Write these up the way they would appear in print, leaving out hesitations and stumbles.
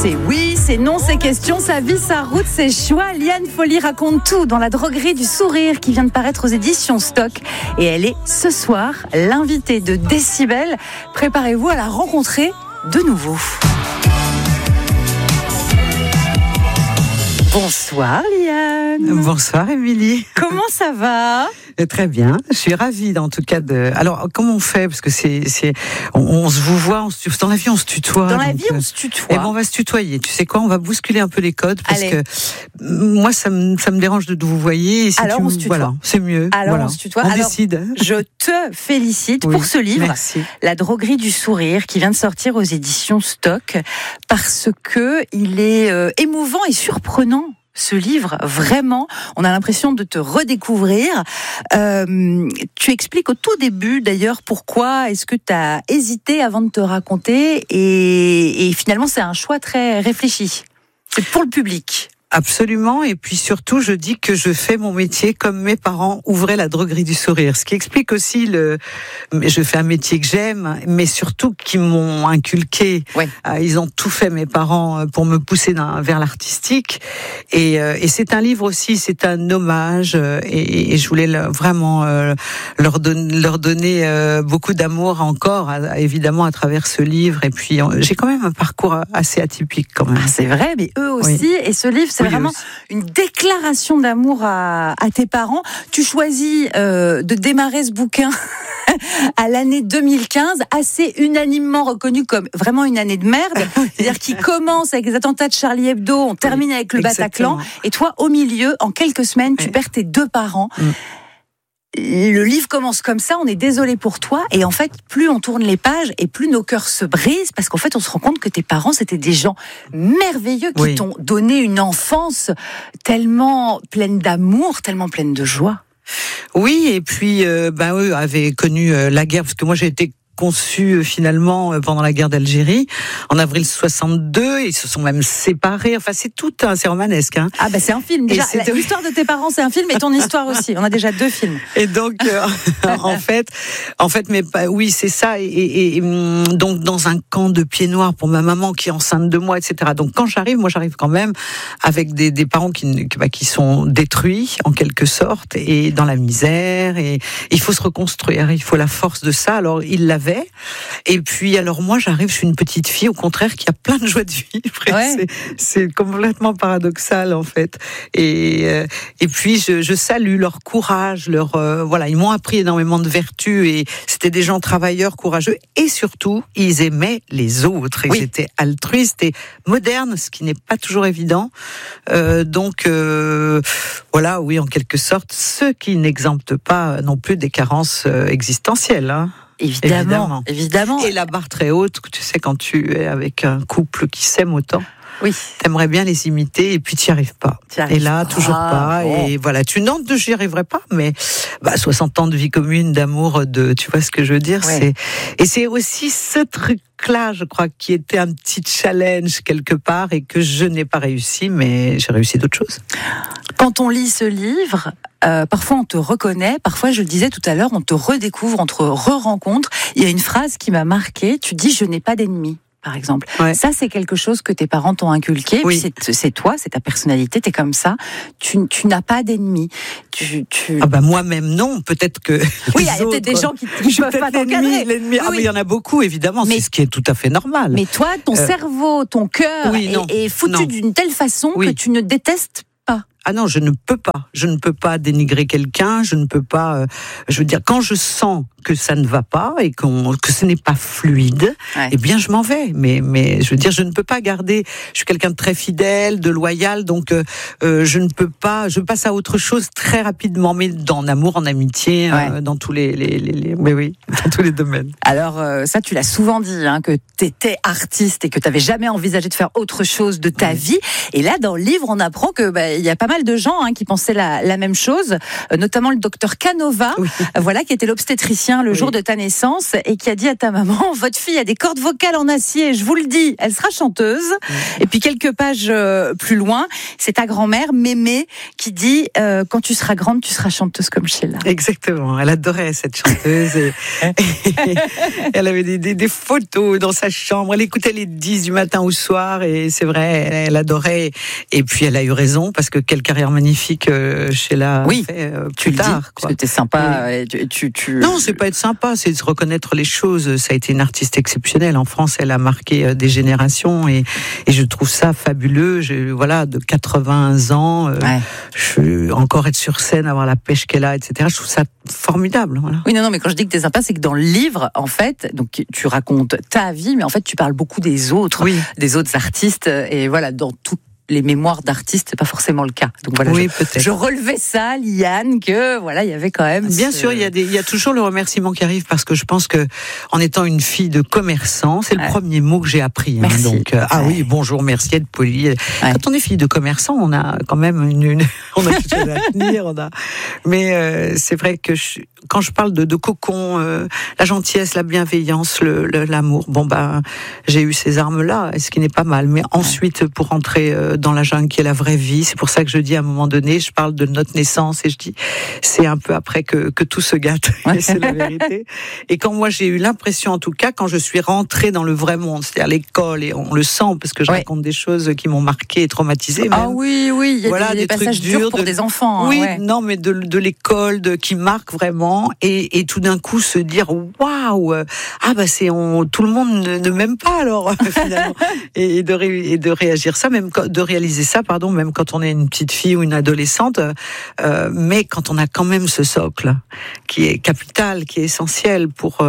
C'est oui, c'est non, c'est question, sa vie, sa route, ses choix. Liane Folly raconte tout dans La droguerie du sourire qui vient de paraître aux éditions Stock. Et elle est ce soir l'invitée de Décibel. Préparez-vous à la rencontrer de nouveau. Bonsoir Liane. Bonsoir Émilie. Comment ça va ? Très bien, je suis ravie en tout cas de... Alors comment on fait ? Parce que on se vous voit, dans la vie on se tutoie. Dans la vie on se tutoie. Et bon, on va se tutoyer, tu sais quoi ? On va bousculer un peu les codes parce Allez. que moi ça me dérange de vous voyer. Et si Alors on se tutoie. Voilà, c'est mieux. Alors voilà. on se tutoie. On Alors, décide. Je te félicite Oui, pour ce livre, merci. La droguerie du sourire, qui vient de sortir aux éditions Stock, parce que il est émouvant et surprenant. Ce livre, vraiment, on a l'impression de te redécouvrir. Tu expliques au tout début, d'ailleurs, pourquoi est-ce que tu as hésité avant de te raconter, et finalement, c'est un choix très réfléchi. C'est pour le public. Absolument, et puis surtout, je dis que je fais mon métier comme mes parents ouvraient la droguerie du sourire, ce qui explique aussi je fais un métier que j'aime, mais surtout qui m'ont inculqué. Ouais. Ils ont tout fait, mes parents, pour me pousser vers l'artistique, et c'est un livre aussi, c'est un hommage, et je voulais vraiment leur donner beaucoup d'amour encore, évidemment à travers ce livre. Et puis j'ai quand même un parcours assez atypique quand même. Ah, c'est vrai, mais eux aussi, oui. Et ce livre, c'est vraiment une déclaration d'amour à tes parents. Tu choisis de démarrer ce bouquin à l'année 2015, assez unanimement reconnu comme vraiment une année de merde. C'est-à-dire qu'il commence avec les attentats de Charlie Hebdo, on termine avec le Bataclan, et toi, au milieu, en quelques semaines, tu perds tes deux parents. Le livre commence comme ça, on est désolé pour toi, et en fait, plus on tourne les pages et plus nos cœurs se brisent, parce qu'en fait, on se rend compte que tes parents, c'était des gens merveilleux qui t'ont donné une enfance tellement pleine d'amour, tellement pleine de joie. Oui, et puis, eux avaient connu la guerre, parce que moi j'ai été conçu finalement pendant la guerre d'Algérie en avril 62, ils se sont même séparés, enfin c'est c'est romanesque, hein. Ah c'est un film déjà, l'histoire de tes parents c'est un film, et ton histoire aussi, on a déjà 2 films. Et donc en fait oui c'est ça, et donc dans un camp de pieds noirs pour ma maman qui est enceinte de moi, etc. Donc quand j'arrive quand même avec des parents qui sont détruits en quelque sorte, et dans la misère, et il faut se reconstruire, il faut la force de ça. Alors il l'avait. Et puis, alors moi, je suis une petite fille, au contraire, qui a plein de joie de vivre. Ouais. C'est complètement paradoxal, en fait. Et puis, je salue leur courage, ils m'ont appris énormément de vertus, et c'était des gens travailleurs, courageux, et surtout, ils aimaient les autres. Ils étaient altruistes et modernes, ce qui n'est pas toujours évident. En quelque sorte, ce qui n'exempte pas non plus des carences existentielles, hein. Évidemment. Et la barre très haute, tu sais, quand tu es avec un couple qui s'aime autant. Oui. T'aimerais bien les imiter, et puis t'y arrives pas. Et là, toujours pas. Bon. Et voilà, j'y arriverai pas, mais 60 ans de vie commune, d'amour, tu vois ce que je veux dire. Ouais. C'est aussi ce truc-là, je crois, qui était un petit challenge quelque part, et que je n'ai pas réussi, mais j'ai réussi d'autres choses. Quand on lit ce livre, parfois on te reconnaît, parfois, je le disais tout à l'heure, on te redécouvre, on te re-rencontre. Il y a une phrase qui m'a marquée, tu dis « je n'ai pas d'ennemis ». Par exemple. Ouais. Ça, c'est quelque chose que tes parents t'ont inculqué. Oui. Puis c'est toi, c'est ta personnalité, t'es comme ça. Tu n'as pas d'ennemis. Moi-même, non. Peut-être que. Oui, il y a peut-être des gens qui peuvent pas t'encadrer. L'ennemi. Oui. Mais il y en a beaucoup, évidemment. C'est ce qui est tout à fait normal. Mais toi, ton cerveau, ton cœur est foutu d'une telle façon que tu ne détestes pas. Ah non, je ne peux pas. Je ne peux pas dénigrer quelqu'un. Je ne peux pas. Je veux dire, quand je sens que ça ne va pas et que ce n'est pas fluide, eh bien, je m'en vais. Mais je veux dire, je ne peux pas garder. Je suis quelqu'un de très fidèle, de loyal, donc je ne peux pas. Je passe à autre chose très rapidement, mais en amour, en amitié, dans tous dans tous les domaines. Alors ça, tu l'as souvent dit, hein, que t'étais artiste et que t'avais jamais envisagé de faire autre chose de ta vie. Et là, dans le livre, on apprend que il y a pas mal mal de gens qui pensaient la même chose, notamment le docteur Canova, qui était l'obstétricien le jour de ta naissance et qui a dit à ta maman, votre fille a des cordes vocales en acier, je vous le dis, elle sera chanteuse. Et puis quelques pages plus loin, c'est ta grand-mère, Mémé, qui dit, quand tu seras grande, tu seras chanteuse comme Sheila. Exactement, elle adorait cette chanteuse et elle avait des photos dans sa chambre, elle écoutait les 10 du matin au soir et c'est vrai, elle adorait. Et puis elle a eu raison parce que quelle carrière magnifique Sheila a fait plus tard. Parce que t'es sympa. Non, c'est pas être sympa, c'est de reconnaître les choses. Ça a été une artiste exceptionnelle en France, elle a marqué des générations et je trouve ça fabuleux. De 80 ans, je encore être sur scène, avoir la pêche qu'elle a, etc. Je trouve ça formidable. Voilà. Oui, non, mais quand je dis que t'es sympa, c'est que dans le livre, en fait, donc tu racontes ta vie, mais en fait, tu parles beaucoup des autres artistes, et voilà, dans toutes les mémoires d'artistes, c'est pas forcément le cas. Donc voilà, je relevais ça, Liane, que il y avait quand même. Bien sûr, il y a toujours le remerciement qui arrive parce que je pense que, en étant une fille de commerçant, c'est le premier mot que j'ai appris. Merci. Donc, oui, bonjour, merci, être poli. Quand on est fille de commerçant, on a quand même on a quelque chose à tenir, mais c'est vrai que quand je parle de cocon, la gentillesse, la bienveillance, l'amour, j'ai eu ces armes-là, ce qui n'est pas mal. Mais ensuite, pour rentrer dans la jungle qui est la vraie vie, c'est pour ça que je dis à un moment donné, je parle de notre naissance et je dis, c'est un peu après que tout se gâte. Et c'est la vérité. Et quand moi j'ai eu l'impression, en tout cas, quand je suis rentrée dans le vrai monde, c'est-à-dire l'école, et on le sent parce que je raconte des choses qui m'ont marquée et traumatisée. Ah oui, il y a des passages durs pour des enfants. Non, mais de l'école qui marque vraiment, et tout d'un coup se dire waouh, tout le monde ne m'aime pas alors finalement, et de réagir ça, même de réaliser ça, même quand on est une petite fille ou une adolescente, mais quand on a quand même ce socle qui est capital, qui est essentiel pour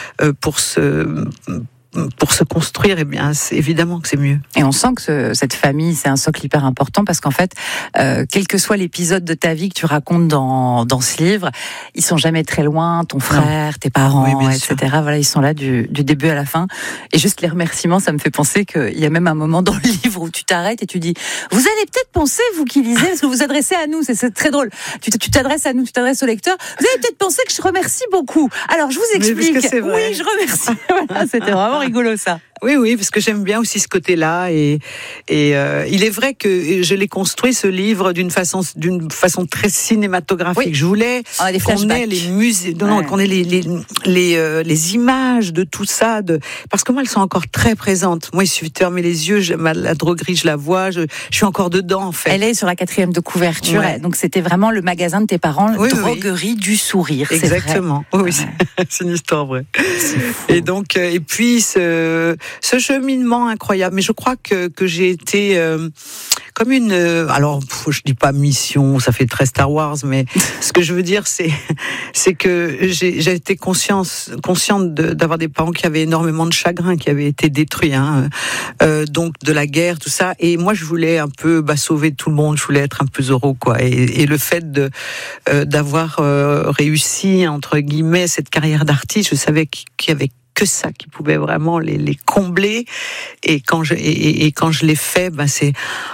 se construire, c'est évidemment que c'est mieux. Et on sent que cette famille, c'est un socle hyper important parce qu'en fait, quel que soit l'épisode de ta vie que tu racontes dans ce livre, ils sont jamais très loin, ton frère, tes parents, etc. Voilà, ils sont là du début à la fin. Et juste les remerciements, ça me fait penser qu'il y a même un moment dans le livre où tu t'arrêtes et tu dis, vous allez peut-être penser, vous qui lisez, parce que vous vous adressez à nous, c'est très drôle. Tu t'adresses à nous, tu t'adresses au lecteur. Vous allez peut-être penser que je remercie beaucoup. Alors, je vous explique. Oui, je remercie. Voilà, c'était vraiment rigolo ça. Oui, parce que j'aime bien aussi ce côté-là et il est vrai que je l'ai construit ce livre d'une façon très cinématographique. Oui. Je voulais qu'on ait les musées, qu'on ait les images de tout ça, parce que moi elles sont encore très présentes. Moi il suffit de fermer les yeux, la droguerie je la vois, je suis encore dedans en fait. Elle est sur la 4e de couverture, donc c'était vraiment le magasin de tes parents, droguerie du sourire. Exactement. C'est vrai. Oui, c'est une histoire vraie. Et donc et puis ce cheminement incroyable. Mais je crois que j'ai été comme une... alors, je dis pas mission, ça fait très Star Wars, mais ce que je veux dire, c'est que j'ai été consciente d'avoir des parents qui avaient énormément de chagrin, qui avaient été détruits, donc de la guerre, tout ça. Et moi, je voulais un peu sauver tout le monde, je voulais être un peu Zorro, quoi. Et le fait d'avoir réussi, entre guillemets, cette carrière d'artiste, je savais qu'il y avait que ça qui pouvait vraiment les combler. Et quand je l'ai fait, c'est...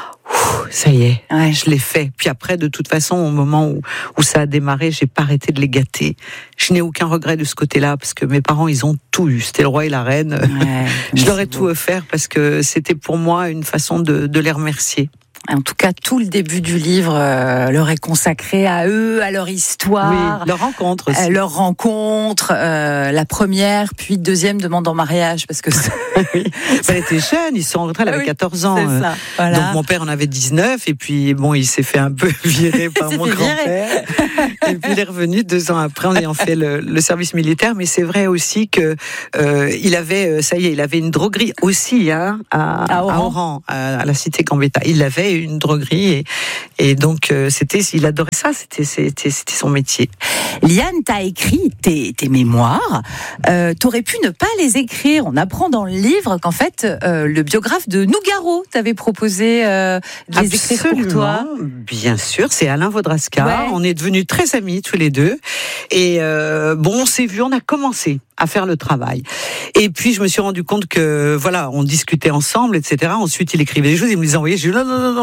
ça y est, je l'ai fait. Puis après, de toute façon, au moment où ça a démarré, j'ai pas arrêté de les gâter. Je n'ai aucun regret de ce côté-là, parce que mes parents, ils ont tout eu. C'était le roi et la reine. Je leur ai tout offert, parce que c'était pour moi une façon de les remercier. En tout cas, tout le début du livre leur est consacré à eux, à leur histoire. Oui, leur rencontre aussi. Leur rencontre, la première, puis deuxième demande en mariage, parce que... oui. Elle était jeune, ils sont rentrés, elle avait 14 ans. C'est ça, voilà. Donc mon père en avait 19, et puis il s'est fait un peu virer par mon grand-père. Et puis il est revenu 2 ans après en ayant fait le service militaire. Mais c'est vrai aussi que il avait une droguerie aussi à Oran, à la cité Gambetta. Il avait une droguerie et donc il adorait ça, c'était son métier. Liane, t'as écrit tes mémoires, t'aurais pu ne pas les écrire. On apprend dans le livre qu'en fait le biographe de Nougaro t'avait proposé de les écrire pour toi. Bien sûr, c'est Alain Vodraska. On est devenus très amis tous les deux et on s'est vus, on a commencé à faire le travail. Et puis je me suis rendu compte que on discutait ensemble, etc. Ensuite il écrivait des choses, il me les envoyait. Je dis non,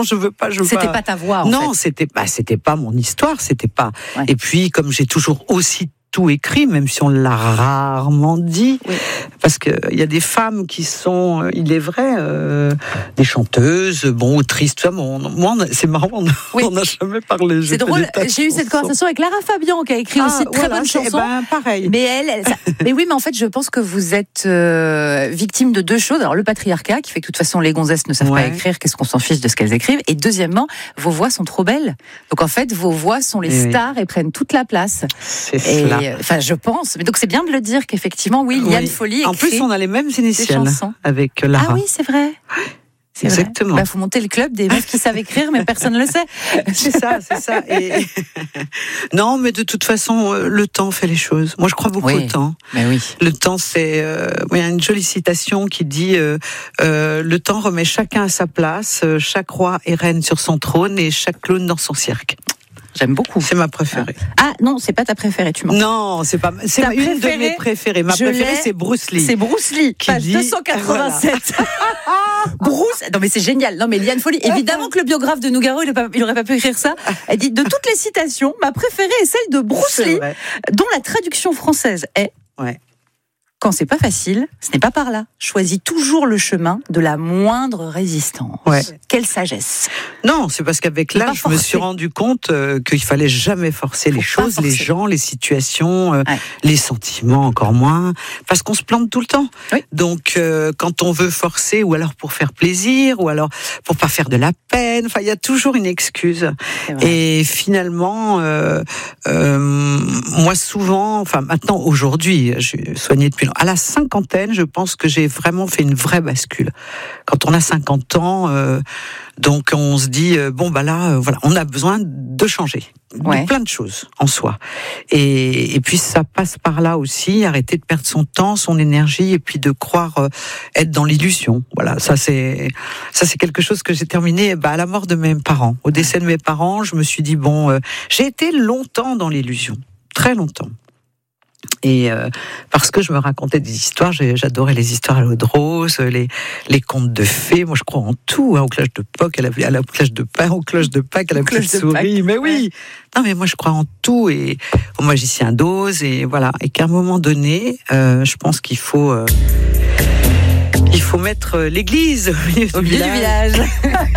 je veux pas. C'était pas ta voix, en non, fait. c'était pas mon histoire, c'était pas. Ouais. Et puis, comme j'ai toujours aussi tout écrit, même si on l'a rarement dit, oui. Parce que il y a des femmes qui sont, il est vrai, des chanteuses, bon, autrices, tout ça. Moi, c'est marrant, on n'a jamais parlé. C'est drôle. J'ai eu cette conversation avec Lara Fabian, qui a écrit aussi de très bonnes chansons. Pareil. Mais mais oui, mais en fait, je pense que vous êtes victime de deux choses. Alors, le patriarcat, qui fait que de toute façon, les gonzesses ne savent pas écrire, qu'est-ce qu'on s'en fiche de ce qu'elles écrivent. Et deuxièmement, vos voix sont trop belles. Donc, en fait, vos voix sont les stars et prennent toute la place. C'est cela. Enfin, je pense. Mais donc, c'est bien de le dire qu'effectivement, oui, Liane Folly écrit. En plus, on a les mêmes initiales avec Lara. Ah oui, c'est vrai. C'est exactement. Bah, faut monter le club des meufs qui savent écrire, mais personne ne le sait. C'est ça. Et... non, mais de toute façon, le temps fait les choses. Moi, je crois beaucoup au temps. Mais oui. Le temps, c'est... il y a une jolie citation qui dit le temps remet chacun à sa place, chaque roi est reine sur son trône et chaque clown dans son cirque. J'aime beaucoup. C'est ma préférée. Ah non, c'est pas ta préférée, tu mens. Non, c'est une de mes préférées. Ma préférée, c'est Bruce Lee. C'est Bruce Lee, page 287. Voilà. Bruce, non mais c'est génial. Non mais Liane Folly, évidemment que le biographe de Nougaro, il aurait pas pu écrire ça. Elle dit, de toutes les citations, ma préférée est celle de Bruce Lee, dont la traduction française est... Ouais. Quand c'est pas facile, ce n'est pas par là. Choisis toujours le chemin de la moindre résistance. Ouais. Quelle sagesse. Non, c'est parce qu'avec l'âge, je me suis rendu compte qu'il fallait jamais forcer les choses, les gens, les situations, les sentiments encore moins, parce qu'on se plante tout le temps. Oui. Donc, quand on veut forcer, ou alors pour faire plaisir, ou alors pour pas faire de la peine, enfin, il y a toujours une excuse. Et finalement, moi souvent, enfin maintenant, aujourd'hui, je suis soignée depuis à la cinquantaine, je pense que j'ai vraiment fait une vraie bascule. Quand on a 50 ans, donc on se dit bon bah là, voilà, on a besoin de changer, de plein de choses en soi. Et puis ça passe par là aussi, arrêter de perdre son temps, son énergie, et puis de croire être dans l'illusion. Voilà, ça c'est quelque chose que j'ai terminé à la mort de mes parents, au décès de mes parents. Je me suis dit bon, j'ai été longtemps dans l'illusion, très longtemps. Et parce que je me racontais des histoires, j'adorais les histoires à l'eau de rose, les contes de fées. Moi, je crois en tout, au cloche de Pâques, à la cloche de pain, au cloche de Pâques, à la petite souris. Mais oui, non, mais moi, je crois en tout et au magicien d'Oz et voilà. Et qu'à un moment donné, je pense qu'il faut mettre l'église au milieu du village.